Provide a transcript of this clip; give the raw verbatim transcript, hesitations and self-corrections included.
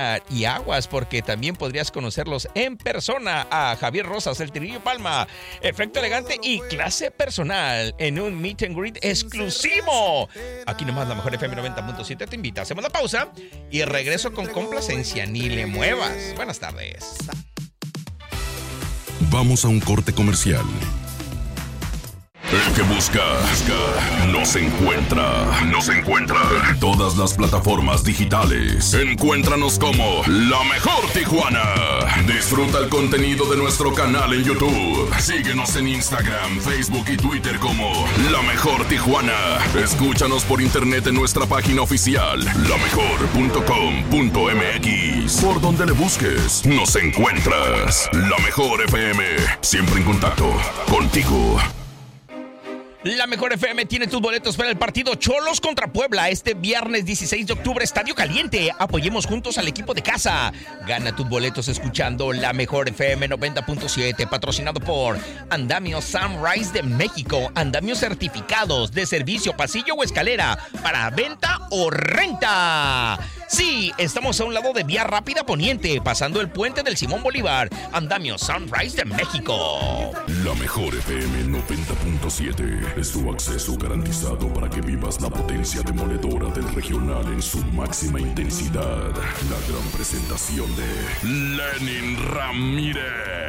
Y aguas, porque también podrías conocerlos en persona a Javier Rosas, el Trillo Palma, efecto elegante y clase personal en un meet and greet exclusivo. Aquí nomás la mejor F M noventa punto siete te invita. Hacemos la pausa y regreso con complacencia. Ni le muevas. Buenas tardes. Vamos a un corte comercial. El que busca, busca, nos encuentra, nos encuentra en todas las plataformas digitales. Encuéntranos como La Mejor Tijuana. Disfruta el contenido de nuestro canal en YouTube. Síguenos en Instagram, Facebook y Twitter como La Mejor Tijuana. Escúchanos por internet en nuestra página oficial, la mejor punto com punto m x. Por donde le busques, nos encuentras. La Mejor F M, siempre en contacto contigo. La Mejor F M tiene tus boletos para el partido Cholos contra Puebla este viernes dieciséis de octubre, Estadio Caliente. Apoyemos juntos al equipo de casa. Gana tus boletos escuchando La Mejor F M noventa punto siete, patrocinado por Andamios Sunrise de México. Andamios certificados de servicio, pasillo o escalera para venta o renta. Sí, estamos a un lado de Vía Rápida Poniente, pasando el puente del Simón Bolívar. Andamios Sunrise de México. La Mejor F M noventa punto siete es tu acceso garantizado para que vivas la potencia demoledora del regional en su máxima intensidad. La gran presentación de Lenin Ramírez.